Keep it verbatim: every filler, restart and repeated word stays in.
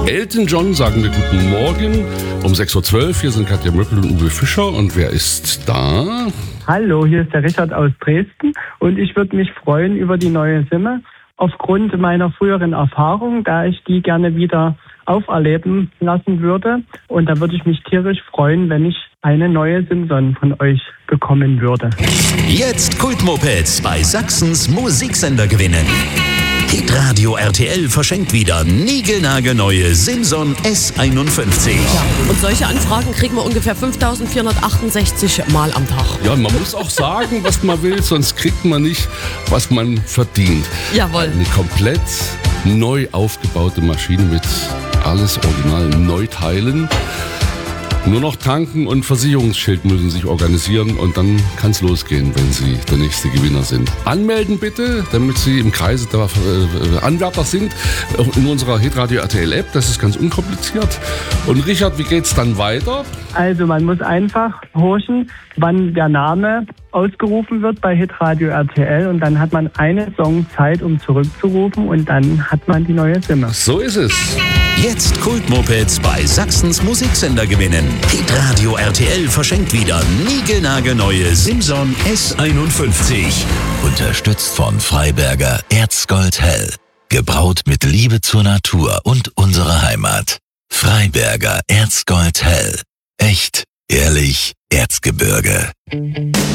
Elton John sagen wir guten Morgen um sechs Uhr zwölf. Hier sind Katja Möppel und Uwe Fischer. Und wer ist da? Hallo, hier ist der Richard aus Dresden. Und ich würde mich freuen über die neue Simme. Aufgrund meiner früheren Erfahrung, da ich die gerne wieder auferleben lassen würde. Und da würde ich mich tierisch freuen, wenn ich eine neue Simson von euch bekommen würde. Jetzt Kultmopeds bei Sachsens Musiksender gewinnen. Hitradio R T L verschenkt wieder niegelnagelneue Simson S einundfünfzig. Ja, und solche Anfragen kriegen wir ungefähr fünftausendvierhundertachtundsechzig Mal am Tag. Ja, man muss auch sagen, was man will, sonst kriegt man nicht, was man verdient. Jawohl. Eine komplett neu aufgebaute Maschine mit alles original Neuteilen. Nur noch tanken und Versicherungsschild müssen sich organisieren und dann kann es losgehen, wenn Sie der nächste Gewinner sind. Anmelden bitte, damit Sie im Kreise der äh, Anwärter sind, in unserer Hitradio R T L App. Das ist ganz unkompliziert. Und Richard, wie geht's dann weiter? Also man muss einfach horchen, wann der Name ausgerufen wird bei Hitradio R T L und dann hat man einen Song Zeit, um zurückzurufen und dann hat man die neue Stimme. So ist es. Jetzt Kultmopeds bei Sachsens Musiksender gewinnen. Hitradio R T L verschenkt wieder niegelnagelneue Simson S einundfünfzig. Unterstützt von Freiberger Erzgold Hell. Gebraut mit Liebe zur Natur und unserer Heimat. Freiberger Erzgold Hell. Echt, ehrlich, Erzgebirge.